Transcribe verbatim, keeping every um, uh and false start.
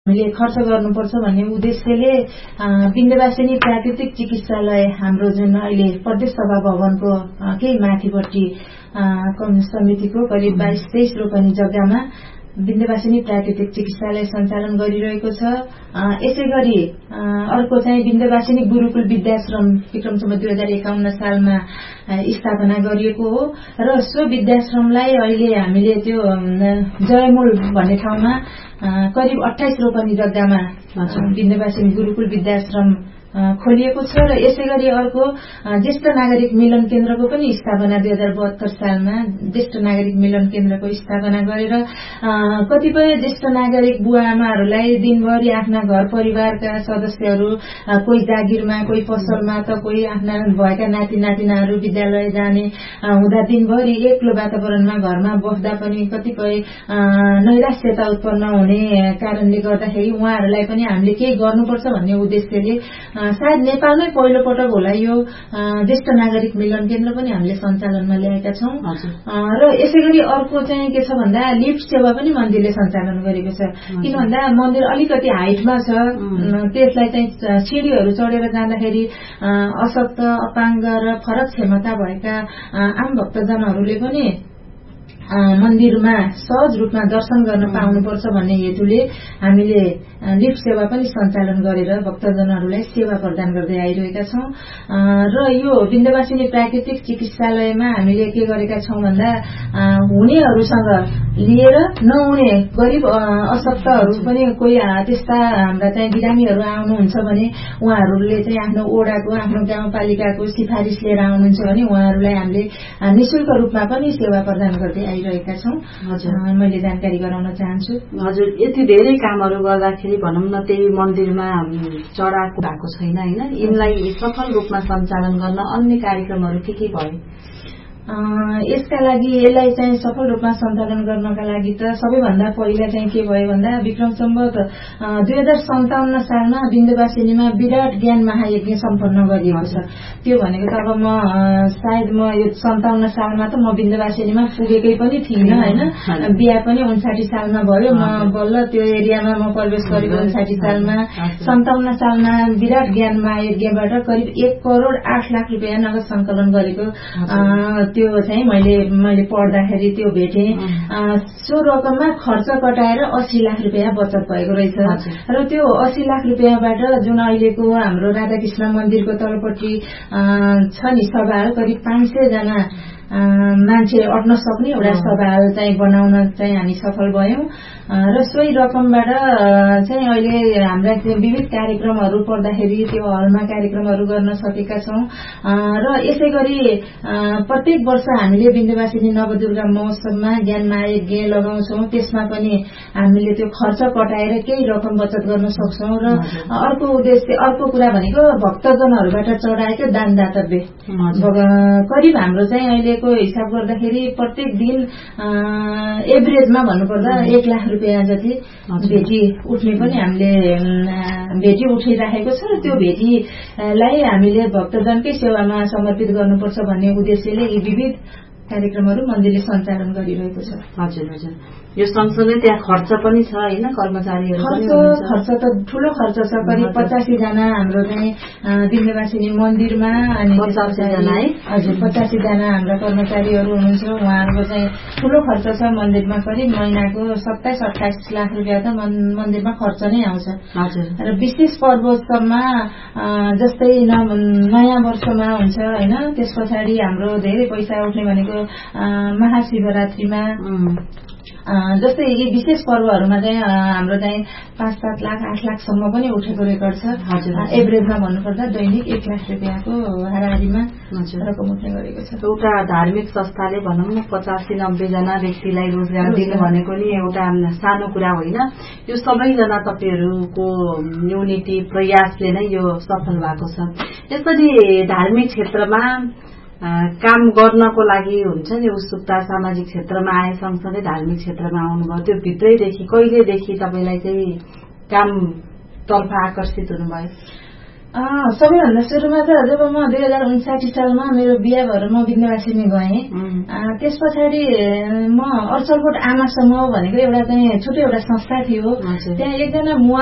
हामीले खर्च गर्नुपर्छ भन्ने उद्देश्यले विन्ध्यवासिनी प्राकृतिक चिकित्सालय हाम्रो जुन अहिले प्रदेश सभा भवनको केही माथिपट्टि कम्युनिस्ट समितिको करिब बाइस तेइस रोपनी जग्गामा विन्ध्यवासिनी प्राकृतिक चिकित्सालय सञ्चालन गरिरहेको छ। यसै गरी अर्को चाहिँ विन्ध्यवासिनी गुरुकुल विद्याश्रम विक्रमसम्म दुई हजार एकाउन्न सालमा स्थापना गरिएको हो र सो विद्याश्रमलाई अहिले हामीले त्यो जयमूल भन्ने ठाउँमा करिब अट्ठाइस रोपनी जग्गामा विन्ध्यवासिनी गुरुकुल विद्याश्रम खोलिएको छ र यसै गरी अर्को ज्येष्ठ नागरिक मिलन केन्द्रको पनि स्थापना दुई हजार बहत्तर सालमा ज्येष्ठ नागरिक मिलन केन्द्रको स्थापना गरेर कतिपय ज्येष्ठ नागरिक बुवा आमाहरूलाई दिनभरि आफ्ना घर परिवारका सदस्यहरू कोही जागिरमा कोही पसलमा त कोही आफ्ना भएका नाति नातिनाहरू विद्यालय जाने हुँदा दिनभरि एक्लो वातावरणमा घरमा बस्दा पनि कतिपय नैराश्यता उत्पन्न हुने कारणले गर्दाखेरि उहाँहरूलाई पनि हामीले केही गर्नुपर्छ भन्ने उद्देश्यले सायद नेपालमै पहिलो पटक होला यो ज्येष्ठ नागरिक मिलन केन्द्र पनि हामीले सञ्चालनमा ल्याएका छौं र यसै गरी अर्को चाहिँ के छ भन्दा लिफ्ट सेवा पनि मन्दिरले सञ्चालन गरेको छ। किन भन्दा मन्दिर अलिकति हाइटमा छ, त्यसलाई चाहिँ सिँढीहरू चढेर जाँदाखेरि अशक्त अपाङ्ग र फरक क्षमता भएका आम भक्तजनहरूले पनि मन्दिरमा सहज रूपमा दर्शन गर्न पाउनुपर्छ भन्ने हेतुले हामीले लिफ्ट सेवा पनि सञ्चालन गरेर भक्तजनहरूलाई सेवा प्रदान गर्दै आइरहेका छौं र यो विन्ध्यवासिनी प्राकृतिक चिकित्सालयमा हामीले के गरेका छौं भन्दा हुनेहरूसँग लिएर नहुने गरिब अशक्तहरू पनि कोही त्यस्ता हाम्रा चाहिँ बिरामीहरू आउनुहुन्छ भने उहाँहरूले चाहिँ आफ्नो ओडाको आफ्नो गाउँपालिकाको सिफारिस लिएर आउनुहुन्छ भने उहाँहरूलाई हामीले निशुल्क रूपमा पनि सेवा प्रदान गर्दै आइरहेका छौं। मैले जानकारी गराउन चाहन्छु। हजुर, यति धेरै कामहरू गर्दाखेरि भनौँ न त्यही मन्दिरमा चढाएको भएको छैन हैन, यिनलाई सफल रूपमा सञ्चालन गर्न अन्य कार्यक्रमहरू के के भए? यसका लागि यसलाई चाहिँ सफल रूपमा सञ्चालन गर्नका लागि त सबैभन्दा पहिला चाहिँ के भयो भन्दा विक्रम सम्वत दुई हजार सन्ताउन्न सालमा विन्ध्यवासिनीमा विराट ज्ञान महायज्ञ सम्पन्न गरिएको छ। त्यो भनेको त अब म सायद म यो सन्ताउन्न सालमा त म विन्ध्यवासिनीमा पुगेकै पनि थिइनँ हैन, बिहा पनि उन्साठी सालमा भयो। म बल्ल त्यो एरियामा म प्रवेश गरेको उन्साठी सालमा। सन्ताउन्न सालमा विराट ज्ञान महायज्ञबाट करिब एक करोड़ आठ लाख रुपियाँ नगद संकलन गरेको त्यो चाहिँ मैले मैले पढ्दाखेरि त्यो भेटे। सो रकममा खर्च कटाएर अस्सी लाख रुपियाँ बचत भएको रहेछ र त्यो अस्सी लाख रुपियाँबाट जुन अहिलेको हाम्रो राधाकृष्ण मन्दिरको तलपट्टि छ नि सभा करिब पाँच सय जना मान्छे अट्न सक्ने एउटा सभा चाहिँ बनाउन चाहिँ हामी सफल भयौं र सोही रकमबाट चाहिँ अहिले हाम्रा विविध कार्यक्रमहरू पर्दाखेरि त्यो हलमा कार्यक्रमहरू गर्न सकेका छौं र यसै गरी प्रत्येक वर्ष हामीले विन्ध्यवासिनी नवदुर्गा महोत्सवमा ज्ञान महायज्ञ लगाउँछौं। त्यसमा पनि हामीले त्यो खर्च कटाएर केही रकम बचत गर्न सक्छौं र अर्को उद्देश्य अर्को कुरा भनेको भक्तजनहरूबाट चढाएको दान दातव्य करिब हाम्रो चाहिँ अहिलेको हिसाब गर्दाखेरि प्रत्येक दिन एभरेजमा भन्नुपर्दा एक लाख रुपियाँ जति भेटी उठ्ने पनि हामीले भेटी उठाइराखेको छ र त्यो भेटीलाई हामीले भक्तजनकै सेवामा समर्पित गर्नुपर्छ भन्ने उद्देश्यले यी विविध कार्यक्रमहरू मन्दिरले सञ्चालन गरिरहेको छ। हजुर हजुर, यो सँगसँगै त्यहाँ खर्च पनि छ हैन, कर्मचारीहरू पनि हुन्छ। खर्च त ठूलो खर्च छ, करिब पचासी जना हाम्रो चाहिँ विन्ध्यवासिनी मन्दिरमा अनि पचासी जना है। हजुर, पचासी जना हाम्रा कर्मचारीहरू हुनुहुन्छ। उहाँहरूको चाहिँ ठूलो खर्च छ मन्दिरमा, करिब महिनाको सत्ताइस अट्ठाइस लाख रुपियाँ त मन्दिरमा खर्च नै आउँछ। हजुर, र विशेष पर्वोत्सवमा जस्तै नयाँ वर्षमा हुन्छ हैन, त्यस पछाडि हाम्रो धेरै पैसा उठ्ने भनेको महाशिवरात्रिमा जस्तै यी विशेष पर्वहरूमा चाहिँ हाम्रो चाहिँ पाँच सात लाख आठ लाखसम्म पनि उठेको रेकर्ड छ। एभरेजमा भन्नुपर्दा दैनिक एक लाख रुपियाँको हाराहारीमा रकम उठ्ने गरेको छ। एउटा धार्मिक संस्थाले भनौँ न पचासी नब्बे जना व्यक्तिलाई रोजगार दिनु भनेको नि एउटा सानो कुरा होइन। यो सबैजना तपाईँहरूको युनिटी प्रयासले नै यो सफल भएको छ। यसरी धार्मिक क्षेत्रमा काम गर्नको लागि हुन्छ नि उत्सुकता, सामाजिक क्षेत्रमा आए सँगसँगै धार्मिक क्षेत्रमा आउनुभयो, त्यो भित्रैदेखि कहिलेदेखि तपाईँलाई चाहिँ काम तर्फ आकर्षित हुनुभयो? सबैभन्दा सुरुमा त जब म दुई हजार उन्साठी सालमा मेरो बिहा भएर म विन्ध्यवासिनी गएँ, त्यस पछाडि म अर्चलकोट आमा समूह भनेको एउटा चाहिँ छोटो एउटा संस्था थियो। त्यहाँ एकजना